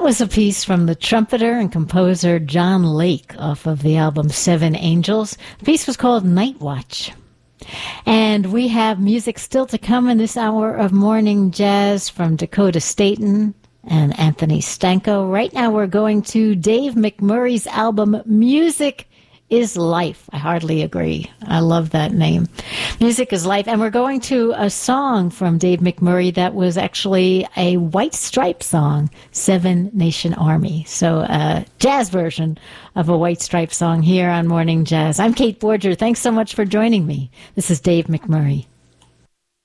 was a piece from the trumpeter and composer John Lake off of the album Seven Angels. The piece was called Night Watch. And we have music still to come in this hour of morning jazz from Dakota Staton and Anthony Stanko. Right now we're going to Dave McMurray's album Music is Life. I hardly agree. I love that name. Music is Life. And we're going to a song from Dave McMurray that was actually a White Stripe song, Seven Nation Army. So a jazz version of a White Stripe song here on Morning Jazz. I'm Kate Borger. Thanks so much for joining me. This is Dave McMurray.